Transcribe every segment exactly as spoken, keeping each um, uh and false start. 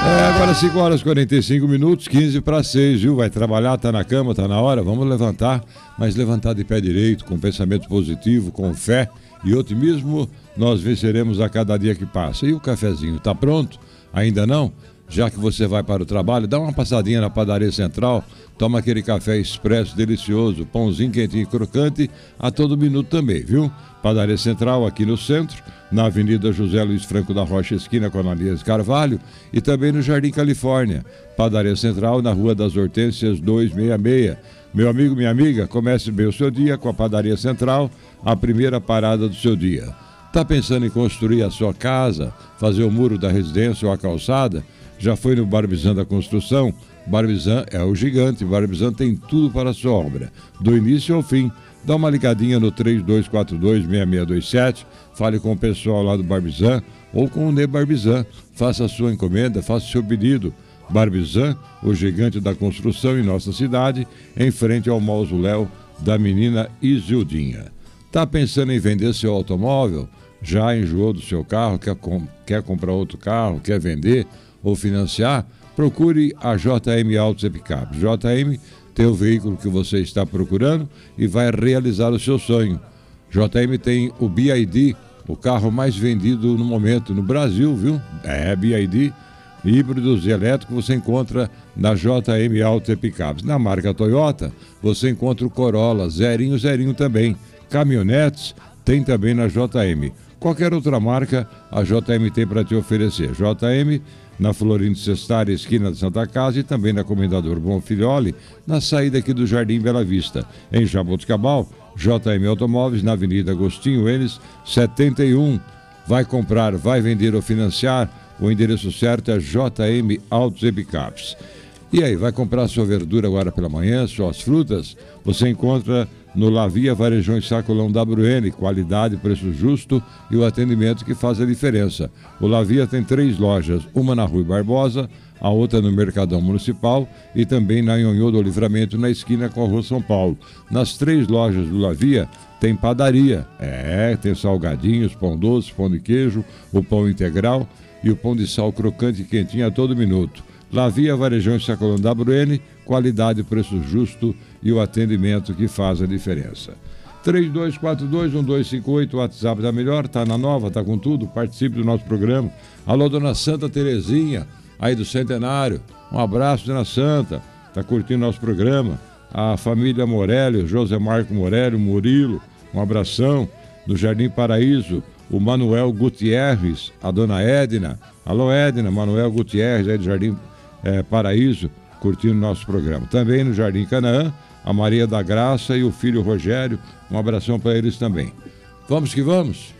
É, agora cinco horas e quarenta e cinco minutos, quinze para seis, viu? Vai trabalhar, tá na cama, tá na hora, vamos levantar, mas levantar de pé direito, com pensamento positivo, com fé e otimismo, nós venceremos a cada dia que passa. E o cafezinho, tá pronto? Ainda não? Já que você vai para o trabalho, dá uma passadinha na Padaria Central, toma aquele café expresso delicioso, pãozinho quentinho e crocante, a todo minuto também, viu? Padaria Central aqui no centro, na Avenida José Luiz Franco da Rocha, esquina com Ananias Carvalho, e também no Jardim Califórnia. Padaria Central na Rua das Hortênsias duzentos e sessenta e seis. Meu amigo, minha amiga, comece bem o seu dia com a Padaria Central, a primeira parada do seu dia. Tá pensando em construir a sua casa, fazer o muro da residência ou a calçada? Já foi no Barbizan da Construção? Barbizan é o gigante, Barbizan tem tudo para a sua obra, do início ao fim. Dá uma ligadinha no três dois quatro dois, seis seis dois sete, fale com o pessoal lá do Barbizan ou com o Ney Barbizan, faça a sua encomenda, faça o seu pedido. Barbizan, o gigante da construção em nossa cidade, em frente ao mausoléu da menina Isildinha. Tá pensando em vender seu automóvel? Já enjoou do seu carro, quer, com, quer comprar outro carro, quer vender ou financiar? Procure a J M Autos e Picapes. J M tem o veículo que você está procurando e vai realizar o seu sonho. J M tem o B I D, o carro mais vendido no momento no Brasil, viu? É, B I D, híbridos e elétricos você encontra na J M Autos e Picapes. Na marca Toyota, você encontra o Corolla, zerinho, zerinho também. Caminhonetes tem também na J M. Qualquer outra marca, a J M tem para te oferecer. J M na Florindo Cestária, esquina de Santa Casa, e também na Comendador Bonfilioli, na saída aqui do Jardim Bela Vista. Em Jaboticabal, J M Automóveis, na Avenida Agostinho Enes, setenta e um. Vai comprar, vai vender ou financiar? O endereço certo é J M Autos e Picapes. E aí, vai comprar sua verdura agora pela manhã, suas frutas? Você encontra no Lavia Varejões Sacolão W N, qualidade, preço justo e o atendimento que faz a diferença. O Lavia tem três lojas, uma na Rui Barbosa, a outra no Mercadão Municipal e também na Nhonhô do Livramento, na esquina com a Rua São Paulo. Nas três lojas do Lavia tem padaria, é, tem salgadinhos, pão doce, pão de queijo, o pão integral e o pão de sal crocante e quentinho a todo minuto. Lavia Varejões Sacolão W N, qualidade, preço justo e o atendimento que faz a diferença. três dois quatro dois, um dois cinco oito, o WhatsApp da Melhor, tá na nova, tá com tudo, participe do nosso programa. Alô, dona Santa Terezinha, aí do Centenário, um abraço, dona Santa, tá curtindo nosso programa. A família Morelli, José Marco Morelli, Murilo, um abração. No Jardim Paraíso, o Manuel Gutierrez, a dona Edna. Alô, Edna, Manuel Gutierrez, aí do Jardim É, Paraíso, curtindo nosso programa. Também no Jardim Canaã, a Maria da Graça e o filho Rogério, um abração para eles também. Vamos que vamos?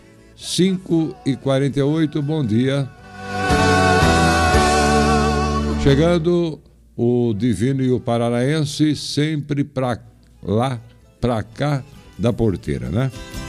cinco e quarenta e oito, bom dia. Chegando o Divino e o Paranaense, sempre pra lá, pra cá da porteira, né?